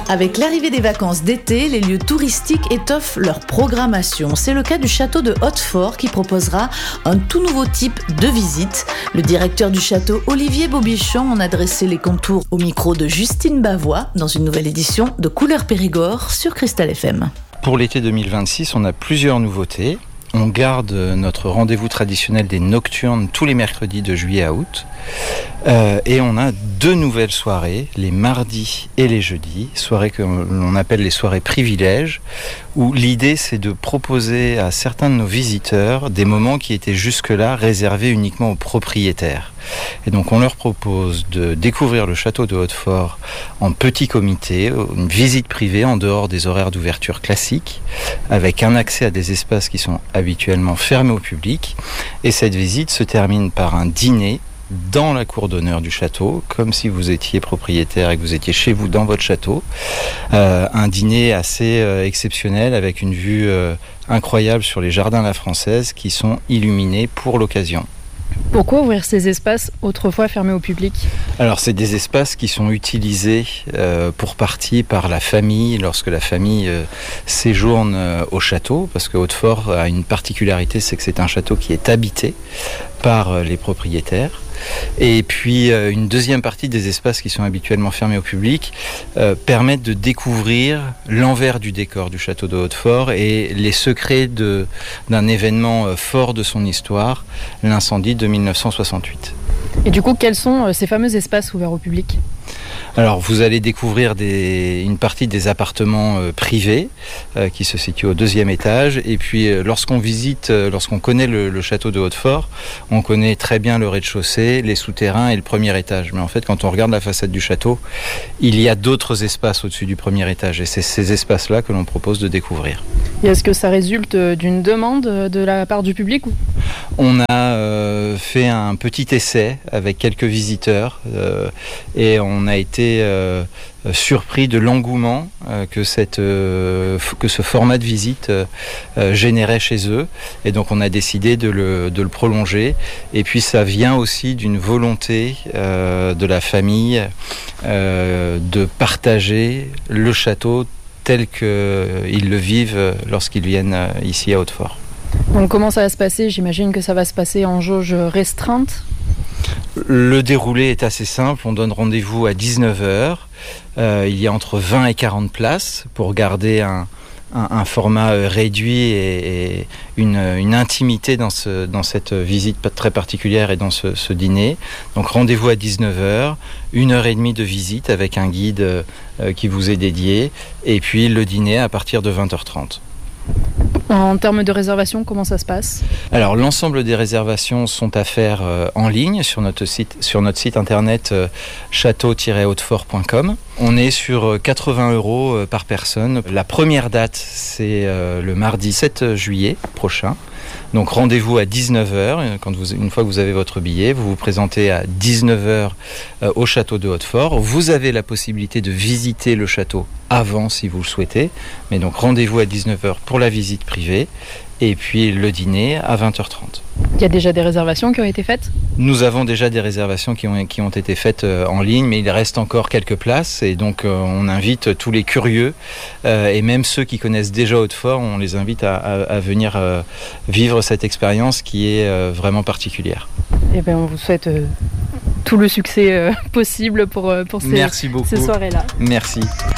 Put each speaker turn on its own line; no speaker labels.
Avec l'arrivée des vacances d'été, les lieux touristiques étoffent leur programmation. C'est le cas du château de Hautefort qui proposera un tout nouveau type de visite. Le directeur du château, Olivier Bobichon, en a dressé les contours au micro de Justine Bavois dans une nouvelle édition de Couleurs Périgord sur Cristal FM.
Pour l'été 2026, on a plusieurs nouveautés. On garde notre rendez-vous traditionnel des nocturnes tous les mercredis de juillet à août. Et on a 2 nouvelles soirées, les mardis et les jeudis, soirées que l'on appelle les soirées privilèges, où l'idée c'est de proposer à certains de nos visiteurs des moments qui étaient jusque-là réservés uniquement aux propriétaires. Et donc on leur propose de découvrir le château de Hautefort en petit comité, une visite privée en dehors des horaires d'ouverture classiques, avec un accès à des espaces qui sont habituellement fermés au public. Et cette visite se termine par un dîner dans la cour d'honneur du château, comme si vous étiez propriétaire et que vous étiez chez vous dans votre château. Un dîner assez exceptionnel avec une vue incroyable sur les jardins La Française qui sont illuminés pour l'occasion.
Pourquoi ouvrir ces espaces autrefois fermés au public ?
Alors c'est des espaces qui sont utilisés pour partie par la famille lorsque la famille séjourne au château, parce que Hautefort a une particularité, c'est que c'est un château qui est habité par les propriétaires. Et puis une deuxième partie des espaces qui sont habituellement fermés au public permettent de découvrir l'envers du décor du château de Hautefort et les secrets d'un événement fort de son histoire, l'incendie de 1968.
Et du coup, quels sont ces fameux espaces ouverts au public ?
Alors vous allez découvrir une partie des appartements privés qui se situent au 2e étage, et puis lorsqu'on connaît le château de Hautefort, on connaît très bien le rez-de-chaussée, les souterrains et le 1er étage. Mais en fait, quand on regarde la façade du château, il y a d'autres espaces au-dessus du 1er étage, et c'est ces espaces-là que l'on propose de découvrir.
Et est-ce que ça résulte d'une demande de la part du public ?
On a fait un petit essai avec quelques visiteurs et on a été surpris de l'engouement que ce format de visite générait chez eux, et donc on a décidé de le prolonger. Et puis ça vient aussi d'une volonté de la famille de partager le château tel qu'ils le vivent lorsqu'ils viennent ici à Hautefort.
Donc comment ça va se passer ? J'imagine que ça va se passer en jauge restreinte.
Le déroulé est assez simple, on donne rendez-vous à 19h. Il y a entre 20 et 40 places pour garder un format réduit et une intimité dans cette visite très particulière et dans ce dîner. Donc rendez-vous à 19h, 1h30 de visite avec un guide qui vous est dédié, et puis le dîner à partir de 20h30.
En termes de réservation, comment ça se passe ?
Alors l'ensemble des réservations sont à faire en ligne sur notre site internet château-hautefort.com. On est sur 80 € par personne. La première date, c'est le mardi 7 juillet prochain. Donc rendez-vous à 19h, une fois que vous avez votre billet, vous vous présentez à 19h au château de Hautefort. Vous avez la possibilité de visiter le château avant si vous le souhaitez, mais donc rendez-vous à 19h pour la visite privée, et puis le dîner à 20h30.
Il y a déjà des réservations qui ont été faites ?
Nous avons déjà des réservations qui ont été faites en ligne, mais il reste encore quelques places, et donc on invite tous les curieux et même ceux qui connaissent déjà Hautefort, on les invite à venir vivre cette expérience qui est vraiment particulière.
Eh bien, on vous souhaite tout le succès possible pour ces soirées-là.
Merci.